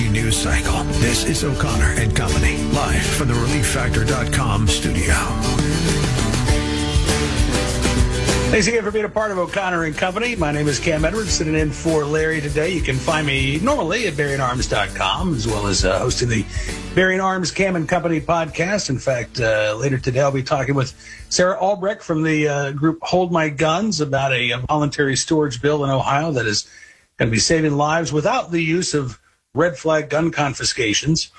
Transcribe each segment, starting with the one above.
news cycle. This is O'Connor and Company, live from the ReliefFactor.com studio. Thanks again for being a part of O'Connor and Company. My name is Cam Edwards, sitting in for Larry today. You can find me normally at BerryandArms.com, as well as hosting the Berry and Arms Cam and Company podcast. In fact, later today I'll be talking with Sarah Albrecht from the group Hold My Guns about a voluntary storage bill in Ohio that is going to be saving lives without the use of red flag gun confiscations.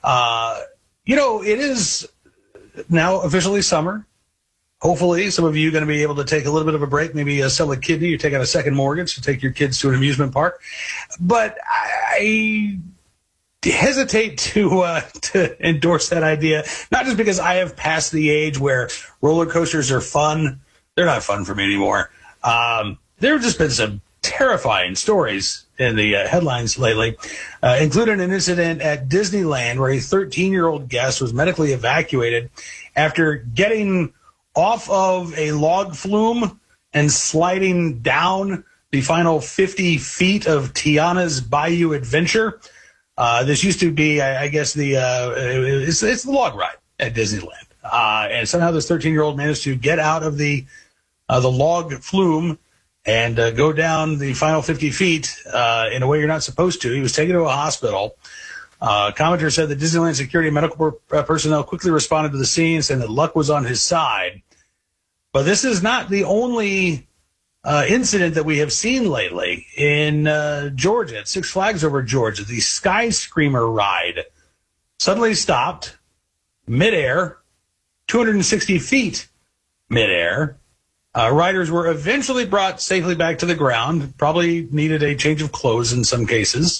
It is now officially summer. Hopefully, some of you are going to be able to take a little bit of a break, maybe sell a kidney or take out a second mortgage to take your kids to an amusement park. But I hesitate to endorse that idea, not just because I have passed the age where roller coasters are fun. They're not fun for me anymore. There have just been some terrifying stories in the headlines lately, including an incident at Disneyland where a 13-year-old guest was medically evacuated after getting off of a log flume and sliding down the final 50 feet of Tiana's Bayou Adventure. This used to be, I guess, it's the log ride at Disneyland. And somehow this 13-year-old managed to get out of the log flume and go down the final 50 feet in a way you're not supposed to. He was taken to a hospital. Commenter said that Disneyland security and medical personnel quickly responded to the scene, saying that luck was on his side. But this is not the only incident that we have seen lately in Georgia, at Six Flags Over Georgia. The Sky Screamer ride suddenly stopped midair, 260 feet midair. Riders were eventually brought safely back to the ground, probably needed a change of clothes in some cases.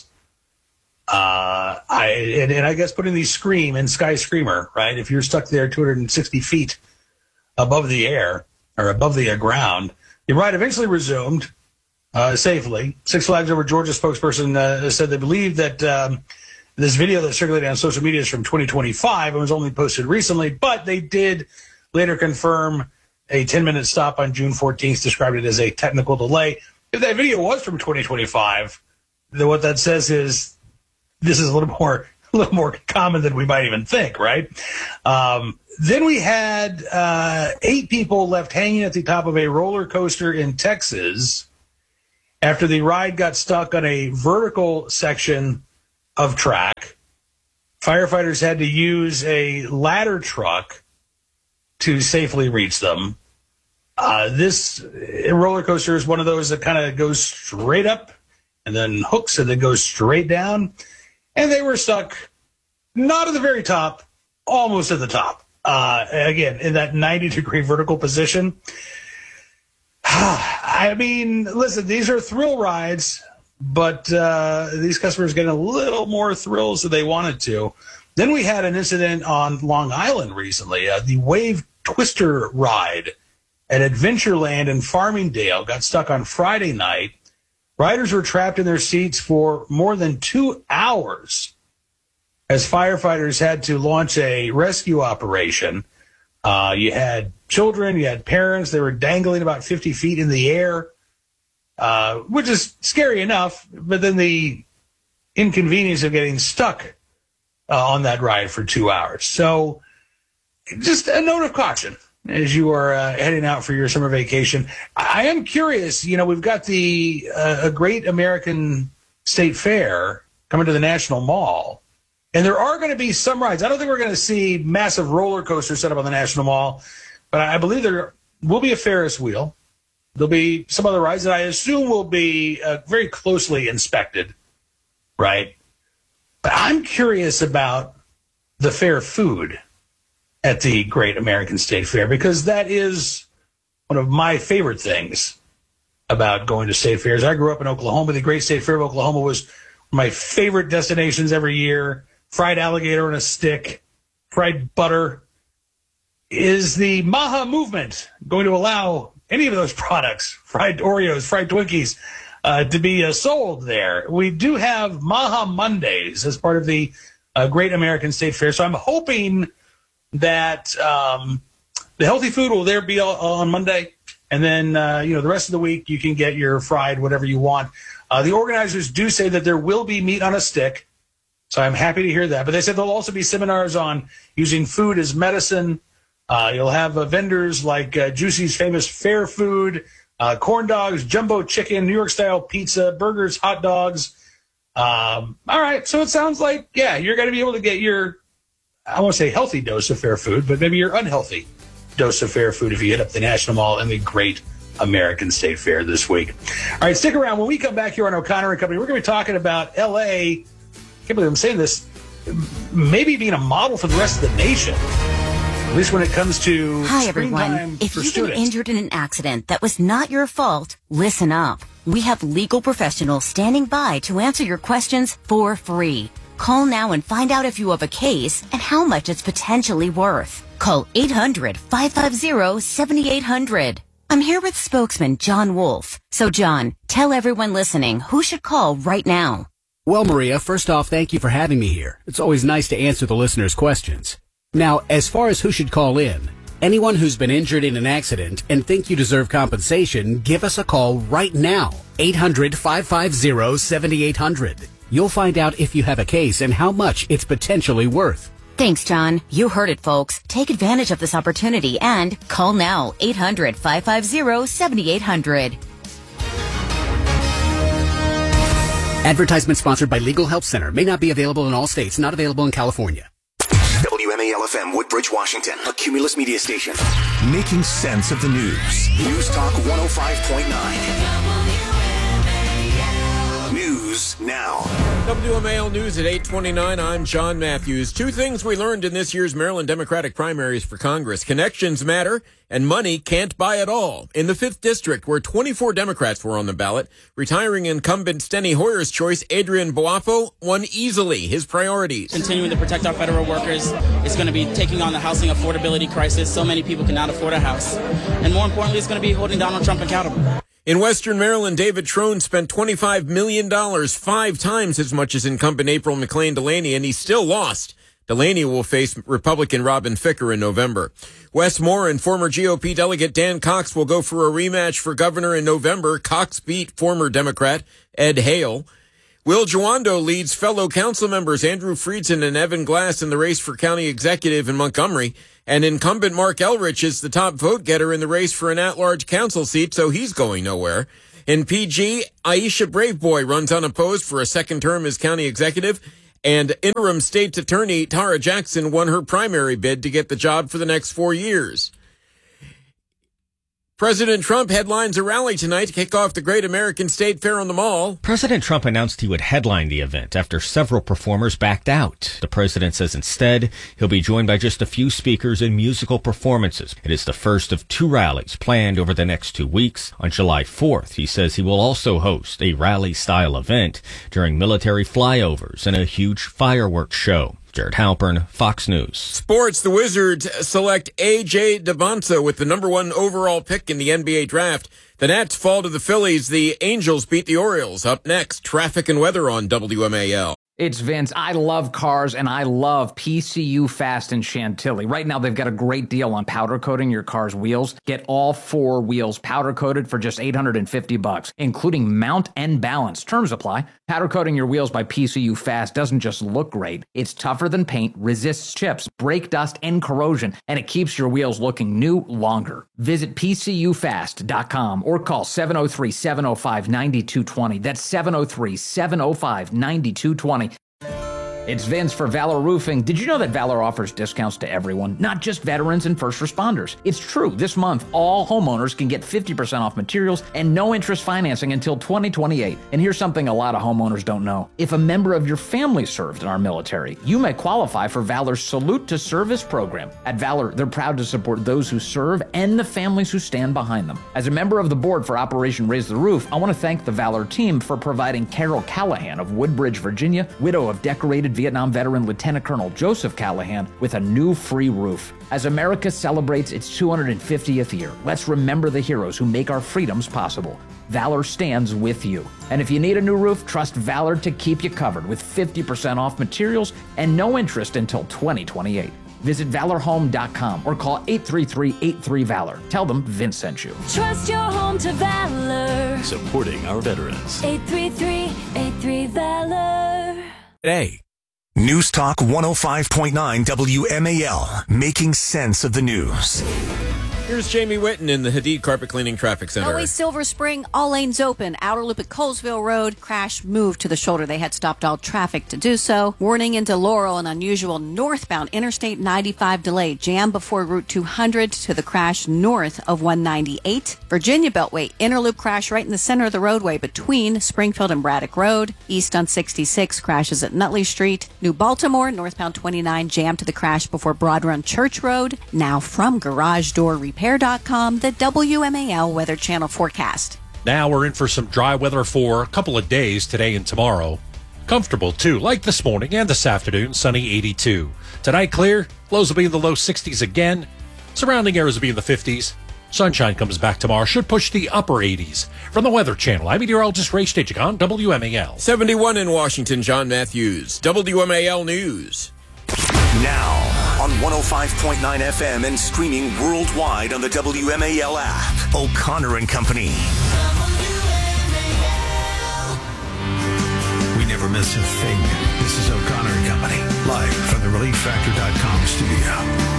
I guess putting the scream in Sky Screamer, right? If you're stuck there 260 feet above the air or above the ground, the ride eventually resumed safely. Six Flags Over Georgia spokesperson said they believe that this video that circulated on social media is from 2025 and was only posted recently, but they did later confirm a 10-minute stop on June 14th, described it as a technical delay. If that video was from 2025, then what that says is this is a little more common than we might even think, right? Then we had 8 people left hanging at the top of a roller coaster in Texas after the ride got stuck on a vertical section of track. Firefighters had to use a ladder truck to safely reach them. This roller coaster is one of those that kind of goes straight up and then hooks and then goes straight down. And they were stuck not at the very top, almost at the top. Again, in that 90-degree vertical position. I mean, listen, these are thrill rides, but these customers get a little more thrills than they wanted to. Then we had an incident on Long Island recently. The Wave Twister ride at Adventureland in Farmingdale got stuck on Friday night. Riders were trapped in their seats for more than 2 hours as firefighters had to launch a rescue operation. You had children, you had parents. They were dangling about 50 feet in the air, which is scary enough, but then the inconvenience of getting stuck on that ride for 2 hours. So just a note of caution as you are heading out for your summer vacation. I am curious, we've got the a Great American State Fair coming to the National Mall, and there are going to be some rides. I don't think we're going to see massive roller coasters set up on the National Mall, but I believe there will be a Ferris wheel. There'll be some other rides that I assume will be very closely inspected, right? But I'm curious about the fair food at the Great American State Fair, because that is one of my favorite things about going to state fairs. I grew up in Oklahoma. The Great State Fair of Oklahoma was my favorite destinations every year. Fried alligator on a stick, fried butter. Is the Maha movement going to allow any of those products, fried Oreos, fried Twinkies, to be sold there? We do have Maha Mondays as part of the Great American State Fair, so I'm hoping that the healthy food will there be on Monday, and then the rest of the week you can get your fried whatever you want. The organizers do say that there will be meat on a stick So I'm happy to hear that. But they said there'll also be seminars on using food as medicine. You'll have vendors like Juicy's famous Fair Food, corn dogs, jumbo chicken, New York-style pizza, burgers, hot dogs. All right, so it sounds like, you're going to be able to get your, I won't say healthy dose of Fair Food, but maybe your unhealthy dose of Fair Food if you hit up the National Mall and the Great American State Fair this week. All right, stick around. When we come back here on O'Connor & Company, we're going to be talking about L.A., I can't believe I'm saying this, maybe being a model for the rest of the nation. At least when it comes to Hi, screen everyone. time If for you've been students. injured in an accident that was not your fault, listen up. We have legal professionals standing by to answer your questions for free. Call now and find out if you have a case and how much it's potentially worth. Call 800-550-7800. I'm here with spokesman John Wolf. So, John, tell everyone listening who should call right now. Well, Maria, first off, thank you for having me here. It's always nice to answer the listeners' questions. Now, as far as who should call in, anyone who's been injured in an accident and think you deserve compensation, give us a call right now. 800-550-7800. You'll find out if you have a case and how much it's potentially worth. Thanks, John. You heard it, folks. Take advantage of this opportunity and call now. 800-550-7800. Advertisement sponsored by Legal Help Center. May not be available in all states. Not available in California. WMAL-FM, Woodbridge, Washington, a Cumulus media station. Making sense of the news. News Talk 105.9. News now. WMAL News at 8:29. I'm John Matthews. Two things we learned in this year's Maryland Democratic primaries for Congress. Connections matter, and money can't buy it all. In the 5th District, where 24 Democrats were on the ballot, retiring incumbent Steny Hoyer's choice, Adrian Boafo, won easily. His priorities. Continuing to protect our federal workers is going to be taking on the housing affordability crisis. So many people cannot afford a house. And more importantly, it's going to be holding Donald Trump accountable. In Western Maryland, David Trone spent $25 million, 5 times as much as incumbent April McLean Delaney, and he still lost. Delaney will face Republican Robin Ficker in November. Wes Moore and former GOP delegate Dan Cox will go for a rematch for governor in November. Cox beat former Democrat Ed Hale. Will Juando leads fellow council members Andrew Friedson and Evan Glass in the race for county executive in Montgomery. And incumbent Mark Elrich is the top vote getter in the race for an at-large council seat, so he's going nowhere. In PG, Aisha Braveboy runs unopposed for a second term as county executive. And interim state's attorney Tara Jackson won her primary bid to get the job for the next 4 years. President Trump headlines a rally tonight to kick off the Great American State Fair on the Mall. President Trump announced he would headline the event after several performers backed out. The president says instead, he'll be joined by just a few speakers and musical performances. It is the first of 2 rallies planned over the next 2 weeks. On July 4th, he says he will also host a rally-style event during military flyovers and a huge fireworks show. Jared Halpern, Fox News. Sports, the Wizards select A.J. Devonta with the number 1 overall pick in the NBA draft. The Nets fall to the Phillies. The Angels beat the Orioles. Up next, traffic and weather on WMAL. It's Vince. I love cars, and I love PCU Fast in Chantilly. Right now, they've got a great deal on powder coating your car's wheels. Get all 4 wheels powder coated for just $850, including mount and balance. Terms apply. Powder coating your wheels by PCU Fast doesn't just look great. It's tougher than paint, resists chips, brake dust, and corrosion, and it keeps your wheels looking new longer. Visit PCUfast.com or call 703-705-9220. That's 703-705-9220. It's Vince for Valor Roofing. Did you know that Valor offers discounts to everyone, not just veterans and first responders? It's true. This month, all homeowners can get 50% off materials and no interest financing until 2028. And here's something a lot of homeowners don't know. If a member of your family served in our military, you may qualify for Valor's Salute to Service program. At Valor, they're proud to support those who serve and the families who stand behind them. As a member of the board for Operation Raise the Roof, I want to thank the Valor team for providing Carol Callahan of Woodbridge, Virginia, widow of decorated Vietnam veteran Lieutenant Colonel Joseph Callahan, with a new free roof. As America celebrates its 250th year, let's remember the heroes who make our freedoms possible. Valor stands with you. And if you need a new roof, trust Valor to keep you covered with 50% off materials and no interest until 2028. Visit ValorHome.com or call 833-83-VALOR. Tell them Vince sent you. Trust your home to Valor. Supporting our veterans. 833-83-VALOR. Today. News Talk 105.9 WMAL, making sense of the news. Here's Jamie Whitten in the Hadid Carpet Cleaning Traffic Center. Always Silver Spring, all lanes open. Outer loop at Colesville Road. Crash moved to the shoulder. They had stopped all traffic to do so. Warning into Laurel, an unusual northbound Interstate 95 delay. Jam before Route 200 to the crash north of 198. Virginia Beltway, inner loop crash right in the center of the roadway between Springfield and Braddock Road. East on 66 crashes at Nutley Street. New Baltimore, northbound 29 jam to the crash before Broad Run Church Road. Now from Garage Door Repair.com, the WMAL Weather Channel forecast. Now we're in for some dry weather for a couple of days today and tomorrow. Comfortable, too, like this morning and this afternoon, sunny 82. Tonight, clear. Lows will be in the low 60s again. Surrounding areas will be in the 50s. Sunshine comes back tomorrow. Should push the upper 80s. From the Weather Channel, I'm meteorologist Ray Staging on WMAL. 71 in Washington, John Matthews. WMAL News. Now, on 105.9 FM and streaming worldwide on the WMAL app. O'Connor and Company. We never miss a thing. This is O'Connor and Company, live from the ReliefFactor.com studio.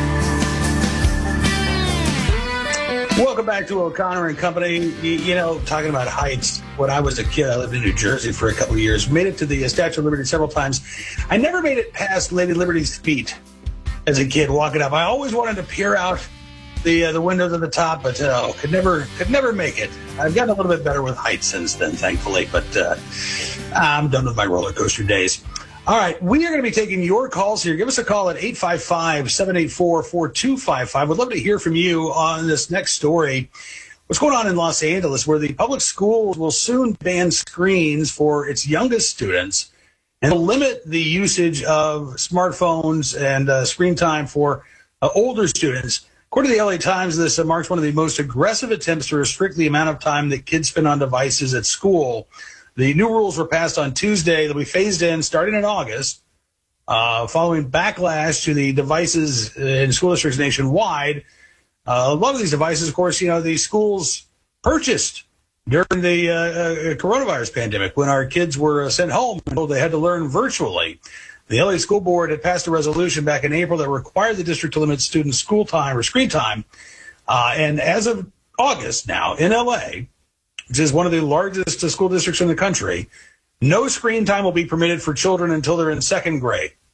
Welcome back to O'Connor and Company. You know, talking about heights, when I was a kid, I lived in New Jersey for a couple of years. Made it to the Statue of Liberty several times. I never made it past Lady Liberty's feet as a kid walking up. I always wanted to peer out the windows at the top, but could never make it. I've gotten a little bit better with heights since then, thankfully, but I'm done with my roller coaster days. All right, we are going to be taking your calls here. Give us a call at 855-784-4255. We'd love to hear from you on this next story. What's going on in Los Angeles, where the public schools will soon ban screens for its youngest students and limit the usage of smartphones and screen time for older students. According to the LA Times, this marks one of the most aggressive attempts to restrict the amount of time that kids spend on devices at school. The new rules were passed on Tuesday. They'll be phased in starting in August, following backlash to the devices in school districts nationwide. A lot of these devices, of course, the schools purchased during the coronavirus pandemic when our kids were sent home and they had to learn virtually. The LA School Board had passed a resolution back in April that required the district to limit students' school time or screen time. And as of August now in LA, which is one of the largest school districts in the country, no screen time will be permitted for children until they're in second grade.